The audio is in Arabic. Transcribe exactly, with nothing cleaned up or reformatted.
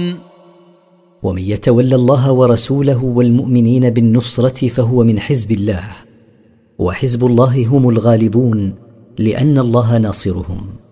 الغالبون. ومن يتولى الله ورسوله والمؤمنين بالنصرة فهو من حزب الله، وحزب الله هم الغالبون لأن الله ناصرهم.